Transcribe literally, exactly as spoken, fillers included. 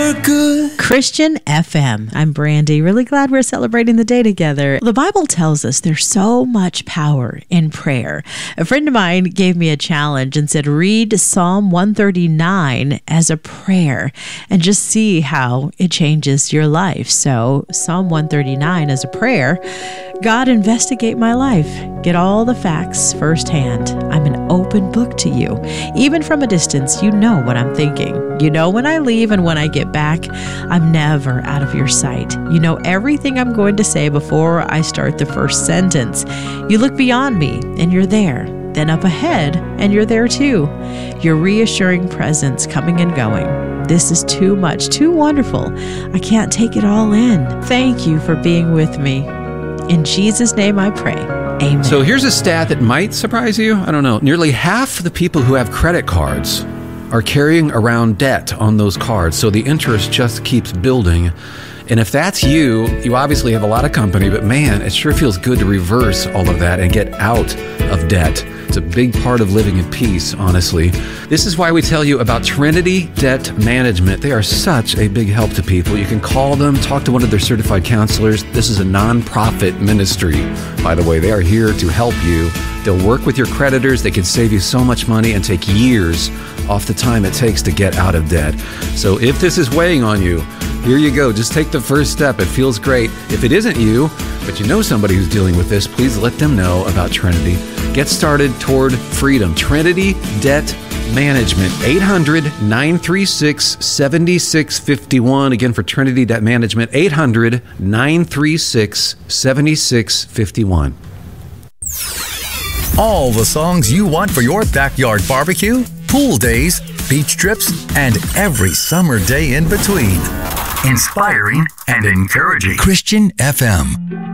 are good. Christian F M. I'm Brandy. Really glad we're celebrating the day together. The Bible tells us there's so much power in prayer. A friend of mine gave me a challenge and said, read Psalm one thirty-nine as a prayer and just see how it changes your life. So Psalm one thirty-nine as a prayer. God, investigate my life. Get all the facts firsthand. I'm an open book to you. Even from a distance, you know what I'm thinking. You know when I leave and when I get back. I'm never out of your sight. You know everything I'm going to say before I start the first sentence. You look beyond me and you're there. Then up ahead and you're there too. Your reassuring presence coming and going. This is too much, too wonderful. I can't take it all in. Thank you for being with me. In Jesus' name I pray. Amen. So here's a stat that might surprise you. I don't know. Nearly half the people who have credit cards are carrying around debt on those cards. So the interest just keeps building. And if that's you, you obviously have a lot of company, but man, it sure feels good to reverse all of that and get out of debt. It's a big part of living in peace, honestly. This is why we tell you about Trinity Debt Management. They are such a big help to people. You can call them, talk to one of their certified counselors. This is a nonprofit ministry, by the way. They are here to help you. They'll work with your creditors. They can save you so much money and take years off the time it takes to get out of debt. So if this is weighing on you, here you go. Just take the first step. It feels great. If it isn't you, but you know somebody who's dealing with this, please let them know about Trinity. Get started toward freedom. Trinity Debt Management, eight hundred, nine three six, seven six five one. Again, for Trinity Debt Management, eight hundred, nine three six, seven six five one. All the songs you want for your backyard barbecue, pool days, beach trips, and every summer day in between. Inspiring and encouraging. Christian F M.